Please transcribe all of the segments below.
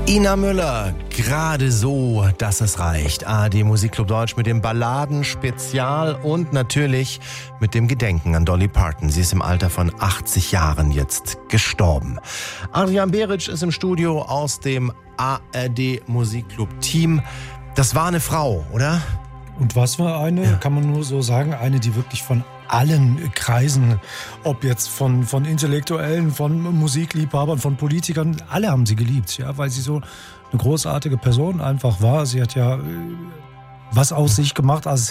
Ina Müller, gerade so, dass es reicht. ARD Musikclub Deutsch mit dem Balladen-Spezial und natürlich mit dem Gedenken an Dolly Parton. Sie ist im Alter von 80 Jahren jetzt gestorben. Adrian Beric ist im Studio aus dem ARD Musikclub Team. Das war eine Frau, oder? Und was war eine? Ja. Kann man nur so sagen, eine, die wirklich von allen Kreisen, ob jetzt von Intellektuellen, von Musikliebhabern, von Politikern, alle haben sie geliebt, ja, weil sie so eine großartige Person einfach war. Sie hat ja was aus sich gemacht. Aus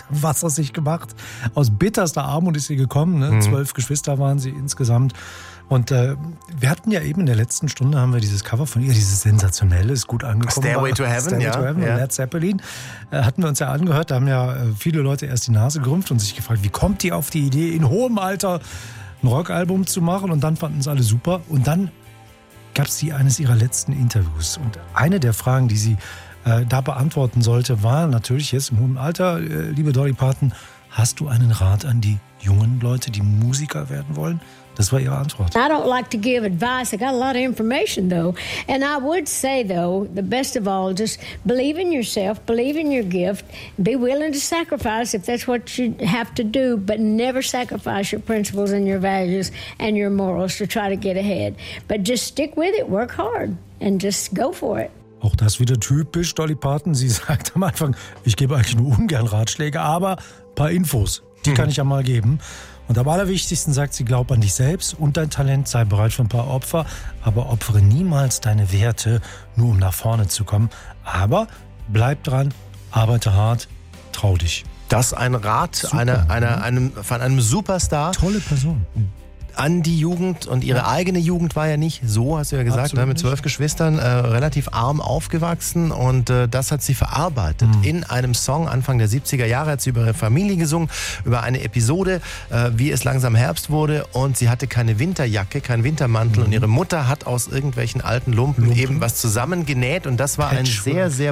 bitterster Armut ist sie gekommen. Ne? 12 Geschwister waren sie insgesamt. Und wir hatten ja eben in der letzten Stunde haben wir dieses Cover von ihr, dieses sensationelle, ist gut angekommen. Stairway to Heaven, ja. Led Zeppelin. Hatten wir uns ja angehört, da haben ja viele Leute erst die Nase gerümpft und sich gefragt, wie kommt die auf die Idee, in hohem Alter ein Rockalbum zu machen? Und dann fanden es alle super. Und dann gab es eines ihrer letzten Interviews. Und eine der Fragen, die sie da beantworten sollte, war natürlich jetzt im hohen Alter, liebe Dolly Parton, hast du einen Rat an die jungen Leute, die Musiker werden wollen? Das war ihre Antwort. I don't like to give advice. I got a lot of information, though. And I would say, though, the best of all, just believe in yourself, believe in your gift, be willing to sacrifice if that's what you have to do, but never sacrifice your principles and your values and your morals to try to get ahead. But just stick with it, work hard, and just go for it. Auch das wieder typisch Dolly Parton. Sie sagt am Anfang, ich gebe eigentlich nur ungern Ratschläge, aber ein paar Infos, die kann ich ja mal geben. Und am allerwichtigsten sagt sie, glaub an dich selbst und dein Talent, sei bereit für ein paar Opfer, aber opfere niemals deine Werte, nur um nach vorne zu kommen. Aber bleib dran, arbeite hart, trau dich. Das ist ein Rat von einem Superstar. Tolle Person. An die Jugend, und ihre eigene Jugend war ja nicht so, hast du ja gesagt, ne, mit 12 Geschwistern, relativ arm aufgewachsen, und das hat sie verarbeitet. In einem Song Anfang der 70er Jahre hat sie über ihre Familie gesungen, über eine Episode, wie es langsam Herbst wurde, und sie hatte keine Winterjacke, keinen Wintermantel, und ihre Mutter hat aus irgendwelchen alten Lumpen eben was zusammengenäht, und das war ein sehr, sehr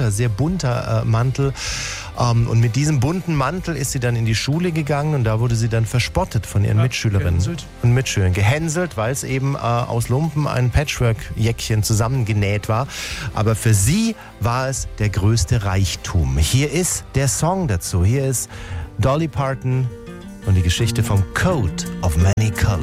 bunter Mantel. Und mit diesem bunten Mantel ist sie dann in die Schule gegangen, und da wurde sie dann verspottet von ihren Mitschülerinnen und Mitschülern. Gehänselt, weil es eben aus Lumpen ein Patchwork-Jäckchen zusammengenäht war. Aber für sie war es der größte Reichtum. Hier ist der Song dazu. Hier ist Dolly Parton und die Geschichte vom Coat of Many Colors.